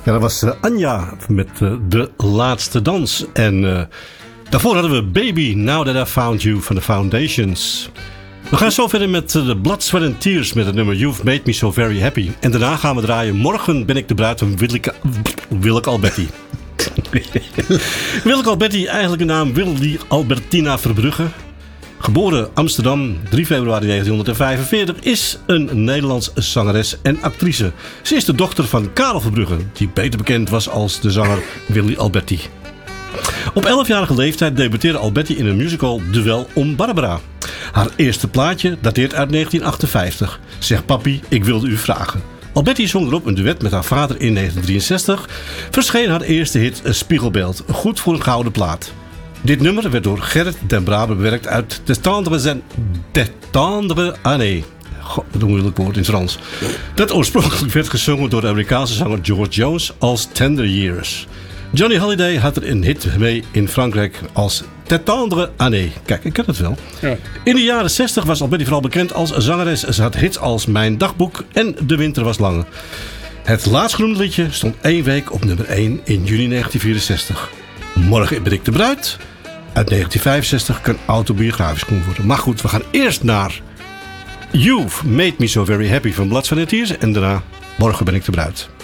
Ja, dat was Anja met De Laatste Dans. En daarvoor hadden we Baby, Now That I Found You van de Foundations. We gaan zo verder met de Blood, Sweat and Tears met het nummer You've Made Me So Very Happy. En daarna gaan we draaien Morgen ben ik de bruid van Willeke Alberti. Willeke Alberti, eigenlijk een naam Willy Albertina Verbrugge. Geboren Amsterdam, 3 februari 1945, is een Nederlands zangeres en actrice. Ze is de dochter van Karel Verbrugge, die beter bekend was als de zanger Willy Alberti. Op 11-jarige leeftijd debuteerde Alberti in een musical Duel om Barbara. Haar eerste plaatje dateert uit 1958. Zeg papi, ik wilde u vragen. Alberti zong erop een duet met haar vader in 1963. Verscheen haar eerste hit Spiegelbeeld, goed voor een gouden plaat. Dit nummer werd door Gerrit den Braber bewerkt uit Des Tendres Années. God, wat een moeilijk woord in Frans. Dat oorspronkelijk werd gezongen door de Amerikaanse zanger George Jones als Tender Years. Johnny Hallyday had er een hit mee in Frankrijk als Des Tendres Années. Kijk, ik ken het wel. Ja. In de jaren 60 was Alberti vooral bekend als zangeres. Ze had hits als Mijn Dagboek en De Winter Was Lang. Het laatstgenoemde liedje stond 1 week op nummer 1 in juni 1964. Morgen ben ik de bruid. Uit 1965 kan autobiografisch genoemd worden. Maar goed, we gaan eerst naar You've Made Me So Very Happy van Blood, Sweat and Tears. En daarna Morgen ben ik de bruid.